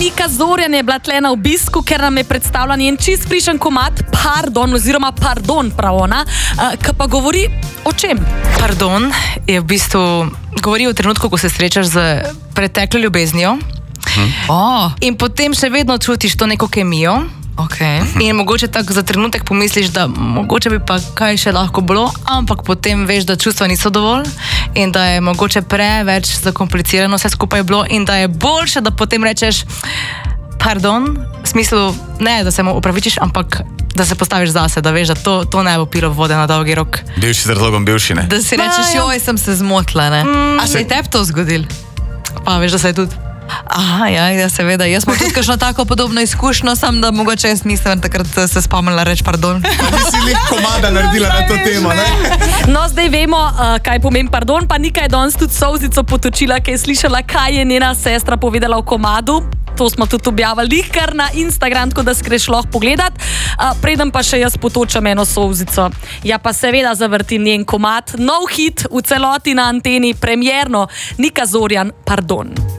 Nika Zorjan je bila tle na obisku, ker nam je predstavila njen čist frišen komad Pardon, oziroma Pardon, prav ona, ki pa govori o čem? Pardon je v bistvu govori o trenutku, ko se srečaš z preteklo ljubeznijo in potem še vedno čutiš to neko kemijo. Okay. In mogoče tako za trenutek pomisliš, da mogoče bi pa kaj še lahko bilo, ampak potem veš, da čustva niso dovolj in da je mogoče preveč zakomplicirano vse skupaj bilo in da je boljše, da potem rečeš pardon, v smislu ne, da se mu upravičiš, ampak da se postaviš zase, da veš, da to ne bo pilo vode na dolgi rok. Bivši z razlogom bivši, ne? Da si rečeš, joj, sem se zmotila, ne? A se je tebi to zgodil? Pa veš, da se je tudi. Aha, ja, seveda. Jaz smo tudi kakšno tako podobno izkušnjo, sam da mogoče jaz nisem takrat se spomnila reči pardon. Pa nisi lih komada naredila na to temo, ne? No, zdaj vemo, kaj pomeni pardon, pa Nika je danes tudi solzico potočila, ker je slišala, kaj je njena sestra povedala v komadu. To smo tudi objavili kar na Instagram, tako da skreš lahko pogledat. Preden pa še jaz potočam eno solzico. Ja, pa seveda zavrtim njen komad. Nov hit v celoti na anteni, premierno. Nika Zorjan, Pardon.